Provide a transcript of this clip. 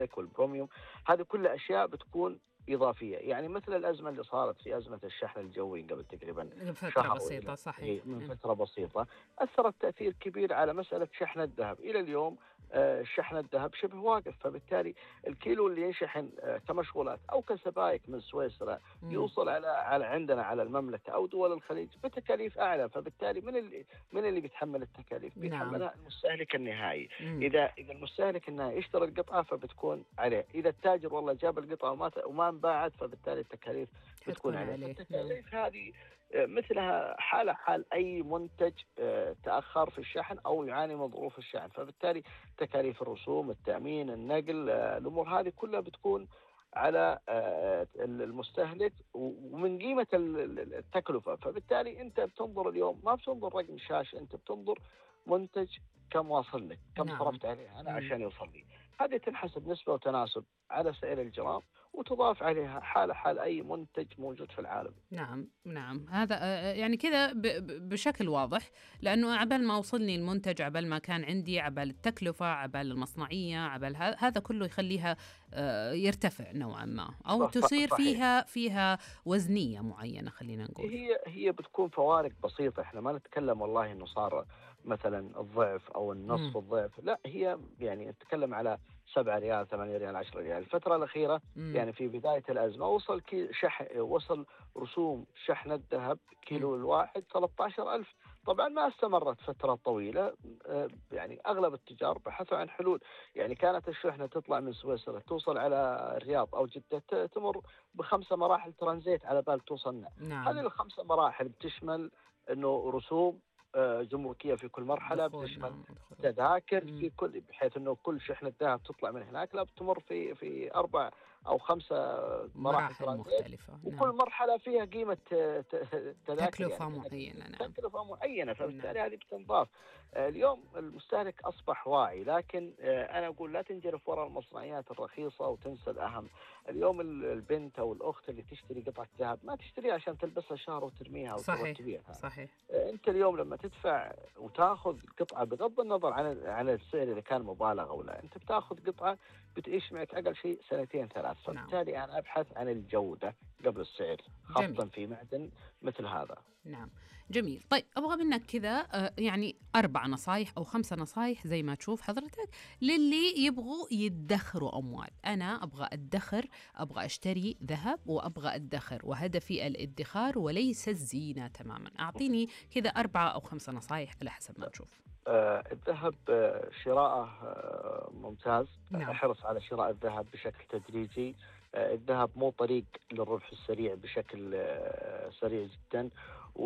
والبروميوم، هذه كلها أشياء بتكون إضافية. يعني مثل الأزمة اللي صارت في أزمة الشحن الجوي قبل تقريبا فترة شهر بسيطة صحيح. من فترة بسيطة، أثرت تأثير كبير على مسألة شحن الذهب. إلى اليوم شحن الذهب شبه واقف، فبالتالي الكيلو اللي ينشحن كمشغولات أو كسبائك من سويسرا مم. يوصل على عندنا على المملكة أو دول الخليج بتكاليف أعلى. فبالتالي من اللي بيتحمل التكاليف؟ نعم. بيتحملها المستهلك النهائي. مم. إذا المستهلك النهائي اشترى القطعة فبتكون عليه، إذا التاجر والله جاب القطعة وما انباعت فبالتالي التكاليف بتكون حتكون عليه. عليه. نعم. فالتكاليف هذه مثلها حال أي منتج تأخر في الشحن أو يعاني من ظروف الشحن. فبالتالي تكاليف الرسوم، التأمين، النقل، الأمور هذه كلها بتكون على المستهلك ومن قيمة التكلفة. فبالتالي أنت بتنظر اليوم، ما بتنظر رقم شاشة، أنت بتنظر منتج كم واصل لك، كم نعم. صرفت عليه أنا مم. عشان يوصل لي. هذه تنحسب نسبة وتناسب على سعر الجرام، وتضاف عليها حال أي منتج موجود في العالم. نعم. نعم. هذا يعني كذا بشكل واضح، لأنه عبال ما وصلني المنتج، عبال ما كان عندي، عبال التكلفة، عبال المصنعية، عبال هذا كله يخليها يرتفع نوعا ما، أو تصير صحيح. فيها وزنية معينة، خلينا نقول. هي بتكون فوارق بسيطة، احنا ما نتكلم والله انه صار مثلا الضعف او النصف مم. الضعف، لا، هي يعني نتكلم على 7 ريال، 8 ريال، 10 ريال. الفترة الأخيرة مم. يعني في بداية الأزمة وصل رسوم شحن الذهب مم. كيلو الواحد 13,000. طبعا ما استمرت فترة طويلة. يعني أغلب التجار بحثوا عن حلول. يعني كانت الشحنة تطلع من سويسرا توصل على الرياض أو جدة، تمر ب5 مراحل ترانزيت على بال توصلنا. هذه نعم. ال5 مراحل بتشمل انه رسوم جمركيه في كل مرحله، دخول، بتشمل نعم، دخول. تذاكر مم. في كل، بحيث انه كل شحنه ذهب تطلع من هناك لا بتمر في 4 أو 5 مراحل مراحل ترانزيت. مختلفة. وكل نعم. مرحله فيها قيمه تذاكر، يعني تكلفة تذاكر معينة. نعم. تكلفه معينه. نعم. فبالتالي هذه بتنضاف. اليوم المستهلك اصبح واعي، لكن انا اقول لا تنجرف وراء المصنعيات الرخيصه وتنسى الاهم. اليوم البنت او الاخت اللي تشتري قطعه ذهب ما تشتريها عشان تلبسها شهر وترميها صحيح. وتبيعها. صحيح. انت اليوم لما تدفع وتاخذ قطعه، بغض النظر عن السعر اذا كان مبالغ او لا، انت بتاخذ قطعه بتعيش معك اقل شيء 2 3 سنين. نعم. فبالتالي انا ابحث عن الجوده قبل السعر، خاصه جميل. في معدن مثل هذا. نعم. جميل. طيب، أبغى منك كذا يعني 4 نصايح أو 5 نصايح زي ما تشوف حضرتك، للي يبغوا يدخروا أموال. أنا أبغى أدخر، أبغى أشتري ذهب وأبغى أدخر، وهدفي الادخار وليس الزينة تماما. أعطيني كذا 4 أو 5 نصايح على حسب ما تشوف. الذهب شراءه ممتاز. نعم. احرص على شراء الذهب بشكل تدريجي. الذهب مو طريق للربح السريع بشكل سريع جدا.